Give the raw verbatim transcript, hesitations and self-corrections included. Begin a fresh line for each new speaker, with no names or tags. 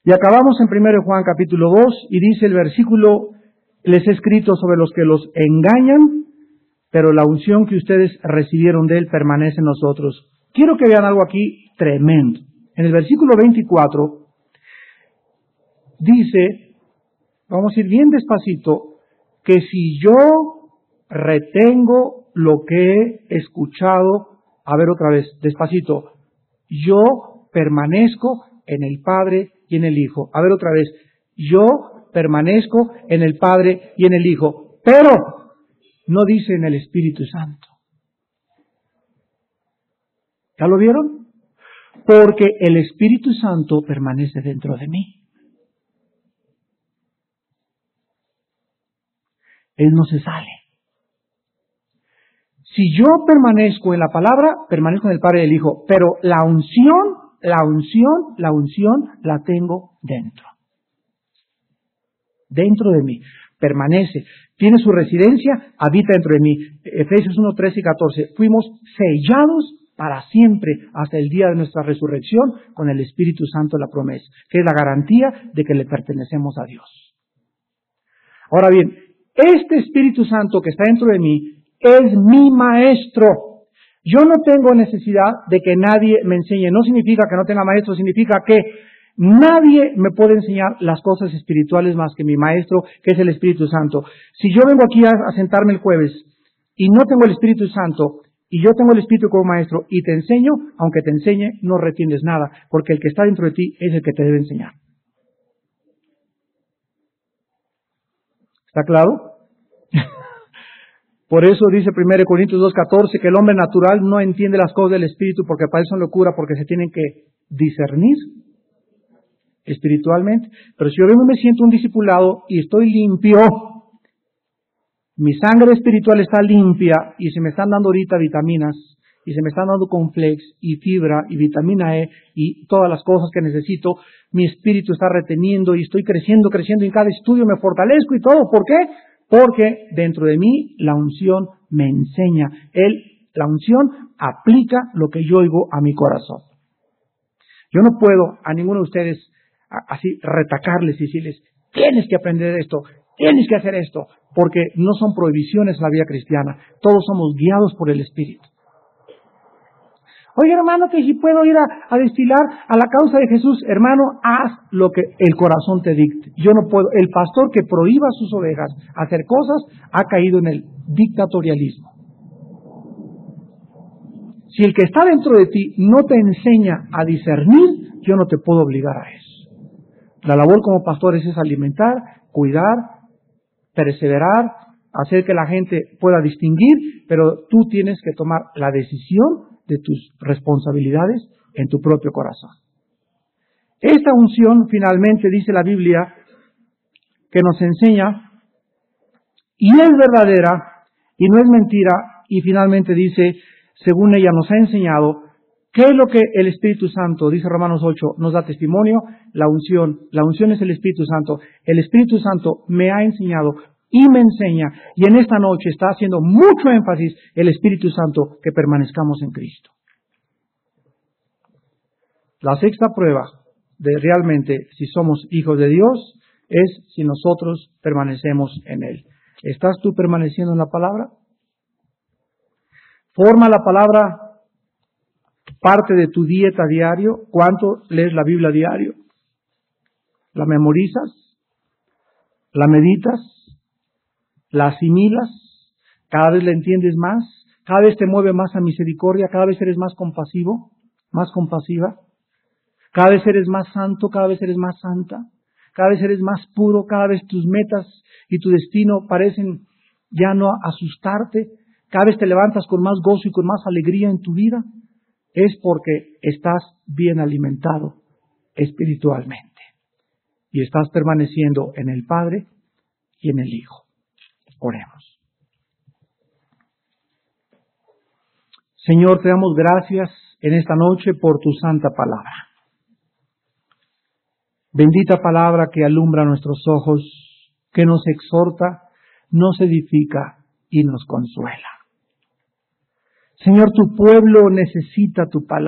Y acabamos en primero de Juan capítulo dos y dice el versículo, les he escrito sobre los que los engañan, pero la unción que ustedes recibieron de Él permanece en nosotros. Quiero que vean algo aquí tremendo. En el versículo veinticuatro dice, vamos a ir bien despacito, que si yo retengo lo que he escuchado, a ver otra vez, despacito, yo permanezco en el Padre y en el Hijo. A ver otra vez, yo permanezco en el Padre y en el Hijo, pero no dice en el Espíritu Santo. ¿Ya lo vieron? Porque el Espíritu Santo permanece dentro de mí. Él no se sale. Si yo permanezco en la palabra, permanezco en el Padre y el Hijo, pero la unción, la unción, la unción la tengo dentro. Dentro de mí. Permanece. Tiene su residencia, habita dentro de mí. Efesios uno, trece y catorce. Fuimos sellados para siempre hasta el día de nuestra resurrección con el Espíritu Santo, la promesa, que es la garantía de que le pertenecemos a Dios. Ahora bien, este Espíritu Santo que está dentro de mí es mi maestro. Yo no tengo necesidad de que nadie me enseñe. No significa que no tenga maestro, significa que nadie me puede enseñar las cosas espirituales más que mi maestro, que es el Espíritu Santo. Si yo vengo aquí a, a sentarme el jueves y no tengo el Espíritu Santo, y yo tengo el Espíritu como maestro y te enseño, aunque te enseñe, no retienes nada, porque el que está dentro de ti es el que te debe enseñar. ¿Está claro? Por eso dice primero de Corintios dos, catorce, que el hombre natural no entiende las cosas del Espíritu porque para eso son locura, porque se tienen que discernir espiritualmente. Pero si yo vengo y me siento un discipulado y estoy limpio, mi sangre espiritual está limpia y se me están dando ahorita vitaminas y se me están dando complex y fibra y vitamina E y todas las cosas que necesito, mi espíritu está reteniendo y estoy creciendo, creciendo y en cada estudio me fortalezco y todo. ¿Por qué? Porque dentro de mí la unción me enseña. Él, la unción aplica lo que yo oigo a mi corazón. Yo no puedo a ninguno de ustedes a, así retacarles y decirles, tienes que aprender esto, tienes que hacer esto, porque no son prohibiciones en la vida cristiana. Todos somos guiados por el Espíritu. Oye, hermano, que si puedo ir a, a destilar a la causa de Jesús, hermano, haz lo que el corazón te dicte. Yo no puedo. El pastor que prohíba a sus ovejas hacer cosas ha caído en el dictatorialismo. Si el que está dentro de ti no te enseña a discernir, yo no te puedo obligar a eso. La labor como pastores es alimentar, cuidar, perseverar, hacer que la gente pueda distinguir, pero tú tienes que tomar la decisión de tus responsabilidades en tu propio corazón. Esta unción, finalmente, dice la Biblia, que nos enseña, y es verdadera, y no es mentira, y finalmente dice, según ella nos ha enseñado, ¿qué es lo que el Espíritu Santo, dice Romanos ocho, nos da testimonio? La unción. La unción es el Espíritu Santo. El Espíritu Santo me ha enseñado y me enseña, y en esta noche está haciendo mucho énfasis el Espíritu Santo que permanezcamos en Cristo. La sexta prueba de realmente si somos hijos de Dios es si nosotros permanecemos en Él. ¿Estás tú permaneciendo en la palabra? ¿Forma la palabra parte de tu dieta diario? ¿Cuánto lees la Biblia diario? ¿La memorizas? ¿La meditas? ¿La asimilas? ¿Cada vez la entiendes más? ¿Cada vez te mueve más a misericordia? ¿Cada vez eres más compasivo? ¿Más compasiva? ¿Cada vez eres más santo? ¿Cada vez eres más santa? ¿Cada vez eres más puro? ¿Cada vez tus metas y tu destino parecen ya no asustarte? ¿Cada vez te levantas con más gozo y con más alegría en tu vida? Es porque estás bien alimentado espiritualmente y estás permaneciendo en el Padre y en el Hijo. Oremos. Señor, te damos gracias en esta noche por tu santa palabra. Bendita palabra que alumbra nuestros ojos, que nos exhorta, nos edifica y nos consuela. Señor, tu pueblo necesita tu palabra.